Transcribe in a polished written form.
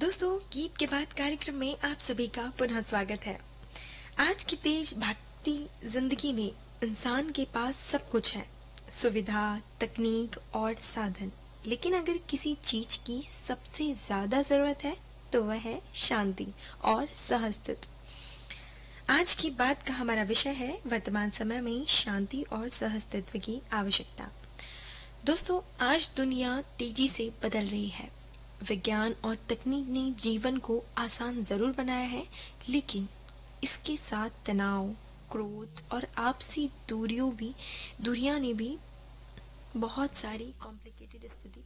दोस्तों, गीत के बाद कार्यक्रम में आप सभी का पुनः स्वागत है। आज की तेज भागती जिंदगी में इंसान के पास सब कुछ है, सुविधा, तकनीक और साधन। लेकिन अगर किसी चीज की सबसे ज्यादा जरूरत है तो वह है शांति और सहअस्तित्व। आज की बात का हमारा विषय है वर्तमान समय में शांति और सहअस्तित्व की आवश्यकता। दोस्तों, आज दुनिया तेजी से बदल रही है। विज्ञान और तकनीक ने जीवन को आसान जरूर बनाया है, लेकिन इसके साथ तनाव, क्रोध और आपसी दूरियां ने भी बहुत सारी कॉम्प्लिकेशंस